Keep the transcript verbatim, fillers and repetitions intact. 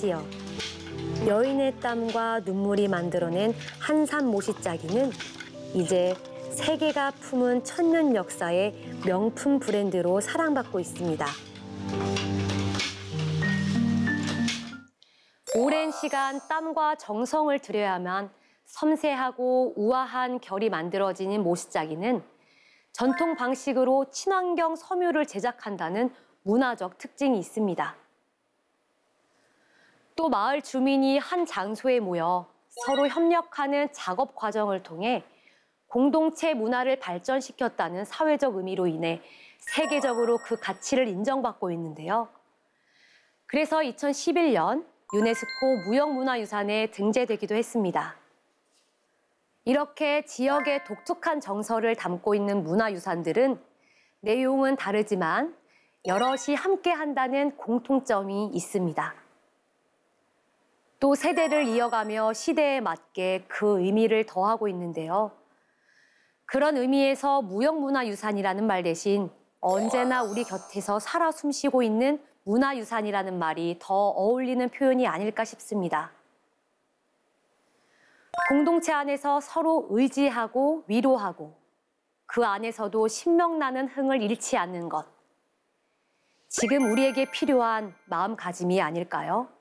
심지어 여인의 땀과 눈물이 만들어낸 한산 모시짜기는 이제 세계가 품은 천년 역사의 명품 브랜드로 사랑받고 있습니다. 오랜 시간 땀과 정성을 들여야만 섬세하고 우아한 결이 만들어지는 모시짜기는 전통 방식으로 친환경 섬유를 제작한다는 문화적 특징이 있습니다. 또 마을 주민이 한 장소에 모여 서로 협력하는 작업 과정을 통해 공동체 문화를 발전시켰다는 사회적 의미로 인해 세계적으로 그 가치를 인정받고 있는데요. 그래서 이천십일 년 유네스코 무형문화유산에 등재되기도 했습니다. 이렇게 지역의 독특한 정서를 담고 있는 문화유산들은 내용은 다르지만 여럿이 함께한다는 공통점이 있습니다. 또 세대를 이어가며 시대에 맞게 그 의미를 더하고 있는데요. 그런 의미에서 무형문화유산이라는 말 대신 언제나 우리 곁에서 살아 숨쉬고 있는 문화유산이라는 말이 더 어울리는 표현이 아닐까 싶습니다. 공동체 안에서 서로 의지하고 위로하고 그 안에서도 신명나는 흥을 잃지 않는 것. 지금 우리에게 필요한 마음가짐이 아닐까요?